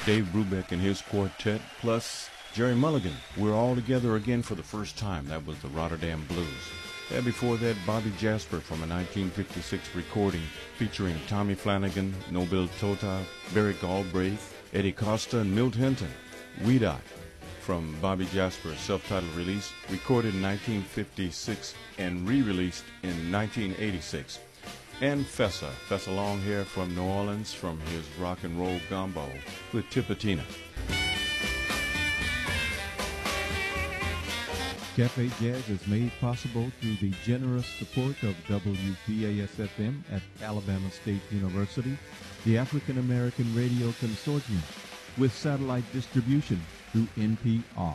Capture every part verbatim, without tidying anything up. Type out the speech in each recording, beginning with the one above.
Dave Brubeck and his quartet, plus Jerry Mulligan. We're all together again for the first time. That was the Rotterdam Blues. And before that, Bobby Jasper from a nineteen fifty-six recording featuring Tommy Flanagan, Nobel Tota, Barry Galbraith, Eddie Costa, and Milt Hinton. We Die from Bobby Jasper's self-titled release, recorded in nineteen fifty-six and re-released in nineteen eighty-six. And Fessa, Fessa Longhair from New Orleans from his rock and roll gumbo with Tipatina. Cafe Jazz is made possible through the generous support of W P A S F M at Alabama State University, the African American Radio Consortium, with satellite distribution through N P R.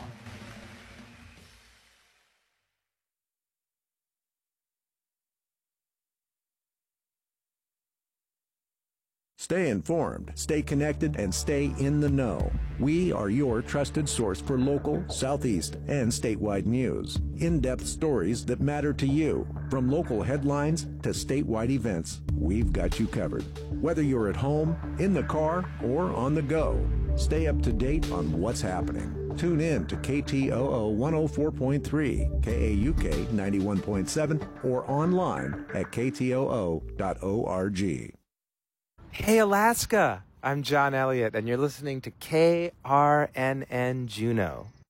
Stay informed, stay connected, and stay in the know. We are your trusted source for local, Southeast, and statewide news. In-depth stories that matter to you. From local headlines to statewide events, we've got you covered. Whether you're at home, in the car, or on the go, stay up to date on what's happening. Tune in to K T O O one oh four point three, K A U K ninety-one point seven, or online at K T O O dot org. Hey, Alaska! I'm John Elliott, and you're listening to K R N N Juneau.